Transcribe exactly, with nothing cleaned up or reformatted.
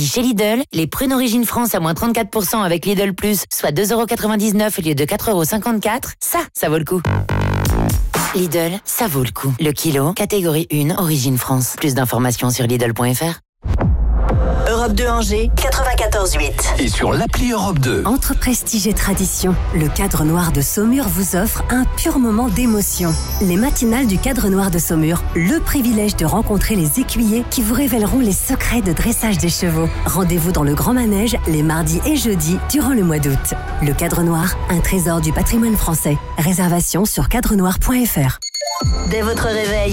samedi chez Lidl, les prunes Origine France à moins trente-quatre pour cent avec Lidl Plus, soit deux euros quatre-vingt-dix-neuf au lieu de quatre euros cinquante-quatre. Ça, ça vaut le coup. Lidl, ça vaut le coup. Le kilo, catégorie un, Origine France. Plus d'informations sur Lidl point F R. Europe deux Angers, quatre-vingt-quatorze huit. Et sur l'appli Europe deux. Entre prestige et tradition, le Cadre Noir de Saumur vous offre un pur moment d'émotion. Les matinales du Cadre Noir de Saumur, le privilège de rencontrer les écuyers qui vous révéleront les secrets de dressage des chevaux. Rendez-vous dans le Grand Manège les mardis et jeudis durant le mois d'août. Le Cadre Noir, un trésor du patrimoine français. Réservation sur cadre noir point F R. Dès votre réveil,